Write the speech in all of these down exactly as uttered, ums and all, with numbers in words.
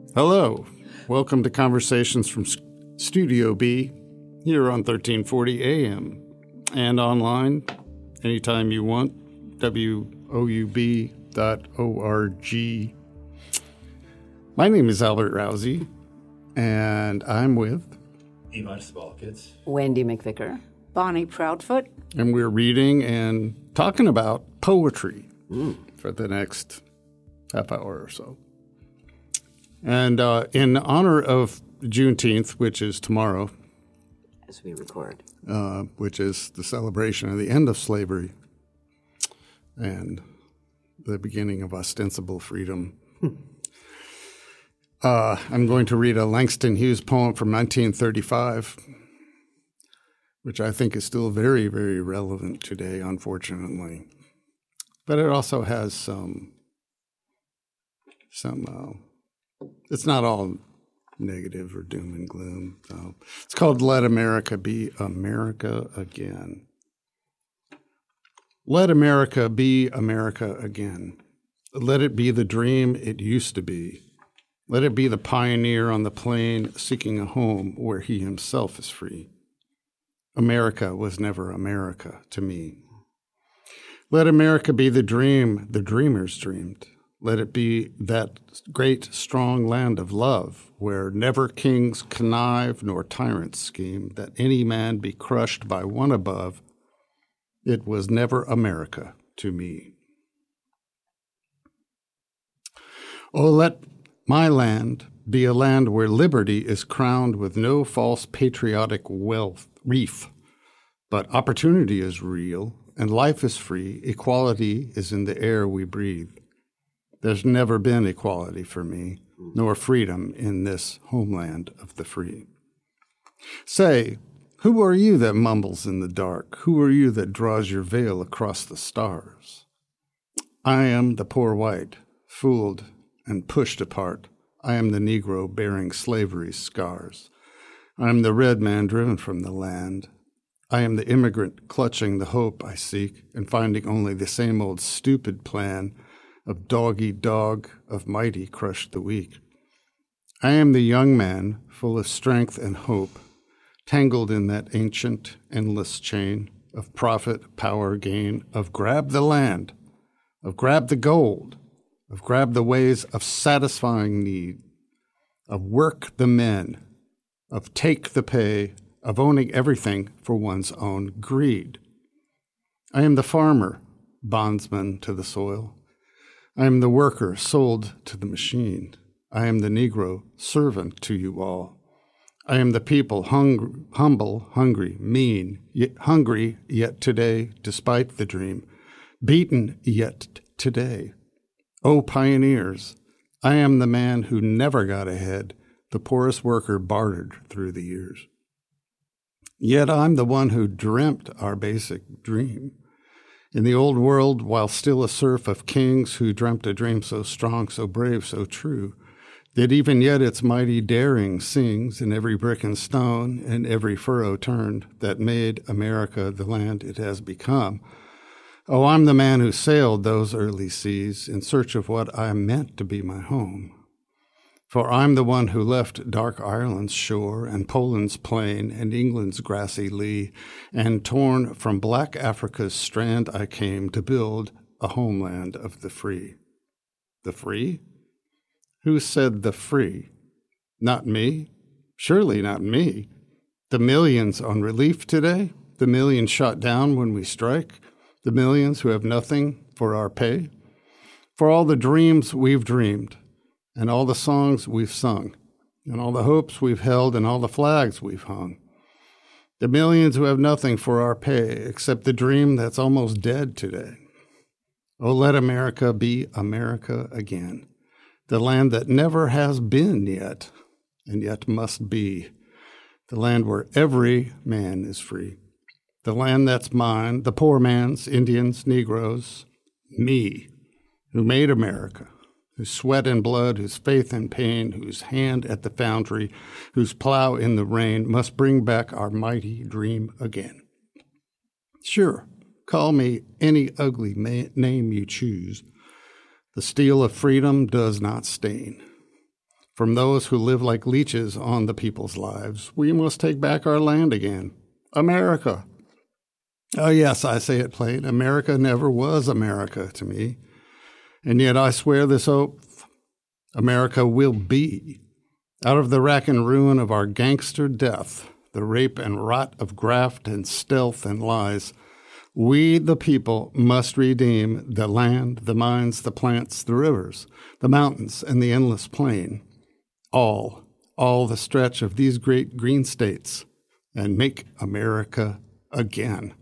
Hello. Welcome to Conversations from S- Studio B here on thirteen forty A M and online anytime you want, W O U B dot org. My name is Albert Rousey, and I'm with Ivan Svalkits, Wendy McVicker, Bonnie Proudfoot, and we're reading and talking about poetry mm. for the next half hour or so. And uh, in honor of Juneteenth, which is tomorrow, as we record, uh, which is the celebration of the end of slavery and the beginning of ostensible freedom, uh, I'm going to read a Langston Hughes poem from nineteen thirty-five, which I think is still very, very relevant today, unfortunately. But it also has some, some. Uh, It's not all negative or doom and gloom. So it's called Let America Be America Again. Let America be America again. Let it be the dream it used to be. Let it be the pioneer on the plain seeking a home where he himself is free. America was never America to me. Let America be the dream the dreamers dreamed. Let it be that great, strong land of love, where never kings connive nor tyrants scheme, that any man be crushed by one above. It was never America to me. Oh, let my land be a land where liberty is crowned with no false patriotic wealth, reef, but opportunity is real, and life is free. Equality is in the air we breathe. There's never been equality for me, nor freedom in this homeland of the free. Say, who are you that mumbles in the dark? Who are you that draws your veil across the stars? I am the poor white, fooled and pushed apart. I am the Negro bearing slavery's scars. I am the red man driven from the land. I am the immigrant clutching the hope I seek and finding only the same old stupid plan of dog-eat-dog, of mighty crush the weak. I am the young man, full of strength and hope, tangled in that ancient, endless chain of profit, power, gain, of grab the land, of grab the gold, of grab the ways of satisfying need, of work the men, of take the pay, of owning everything for one's own greed. I am the farmer, bondsman to the soil. I am the worker sold to the machine. I am the Negro servant to you all. I am the people hung, humble, hungry, mean, yet hungry yet today, despite the dream, beaten yet today. Oh, pioneers, I am the man who never got ahead, the poorest worker bartered through the years. Yet I'm the one who dreamt our basic dream. In the old world, while still a serf of kings who dreamt a dream so strong, so brave, so true, that even yet its mighty daring sings in every brick and stone and every furrow turned that made America the land it has become. Oh, I'm the man who sailed those early seas in search of what I meant to be my home. For I'm the one who left dark Ireland's shore and Poland's plain and England's grassy lea, and torn from black Africa's strand I came to build a homeland of the free. The free? Who said the free? Not me. Surely not me. The millions on relief today? The millions shot down when we strike? The millions who have nothing for our pay? For all the dreams we've dreamed, and all the songs we've sung, and all the hopes we've held, and all the flags we've hung. The millions who have nothing for our pay except the dream that's almost dead today. Oh, let America be America again, the land that never has been yet, and yet must be, the land where every man is free, the land that's mine, the poor man's, Indians, Negroes, me, who made America, whose sweat and blood, whose faith and pain, whose hand at the foundry, whose plow in the rain, must bring back our mighty dream again. Sure, call me any ugly ma- name you choose. The steel of freedom does not stain. from those who live like leeches on the people's lives. We must take back our land again. America. Oh, yes, I say it plain. America never was America to me. And yet I swear this oath, America will be. Out of the rack and ruin of our gangster death, the rape and rot of graft and stealth and lies, we, the people, must redeem the land, the mines, the plants, the rivers, the mountains, and the endless plain. All, all the stretch of these great green states, and make America again.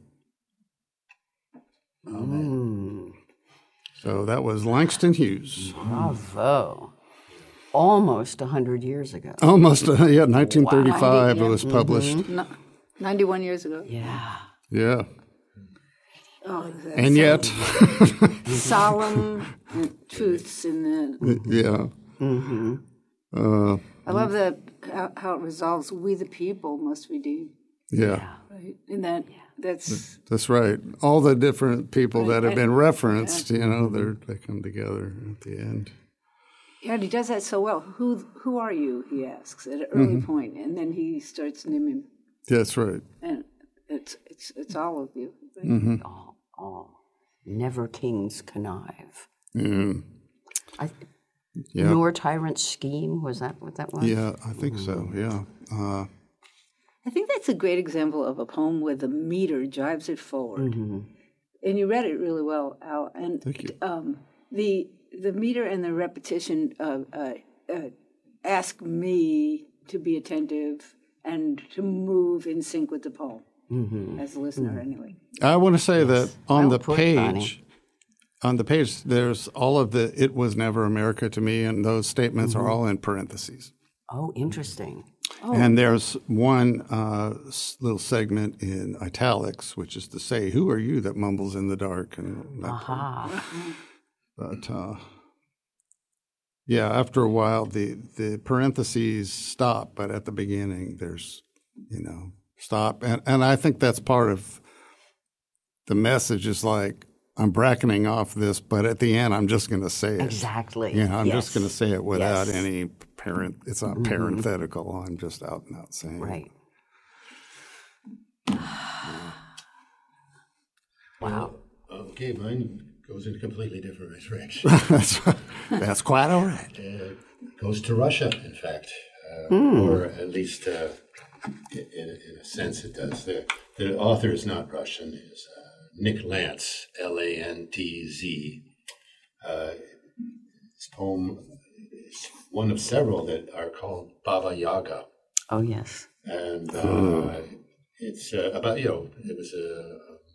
Mm. So that was Langston Hughes. Bravo. Almost one hundred years ago. Almost, uh, yeah, nineteen thirty-five Wow. it was published. Mm-hmm. No, ninety-one years ago. Yeah. Yeah. Oh, that's And yet, solemn truths in the. yeah. Mm-hmm. Uh, I love that how, how it resolves. We the people must redeem. yeah. Right, and that that's That's right. All the different people that have been referenced, you know, they're, they come together at the end. yeah. And he does that so well. Who who are you? He asks at an early Mm-hmm. point, and then he starts naming, That's right. and it's it's it's all of you. Right? Mm-hmm. All, all. Never kings connive. Yeah. I, Yeah. Nor tyrant's scheme, was that what that was? Yeah, I think so. Yeah. Uh, I think that's a great example of a poem where the meter drives it forward. Mm-hmm. And you read it really well, Al. And Thank you. Um, the the meter and the repetition uh, uh, uh, ask me to be attentive and to move in sync with the poem Mm-hmm. as a listener, anyway. I want to say that on Well the put, page, Bonnie. on the page, there's all of the "It was never America to me," and those statements are all in parentheses. Oh, interesting. And there's one uh, s- little segment in italics, which is to say, "Who are you that mumbles in the dark?" And that Aha. But uh, yeah, after a while, the the parentheses stop, but at the beginning, there's you know stop, and and I think that's part of the message. Is like I'm bracketing off this, but at the end, I'm just going to say it. Exactly. Yeah, I'm Yes. just going to say it without Yes. any parent. It's not parenthetical. I'm just out and out saying it. Right. Wow. Okay, mine goes in a completely different direction. that's that's quite all right. uh, goes to Russia, in fact, uh, or at least uh, in, in a sense it does. The, the author is not Russian. Is uh, Nick Lantz, L A N T Z. Uh, his poem is one of several that are called Baba Yaga. Oh, yes. And uh, it's uh, about, you know, it was a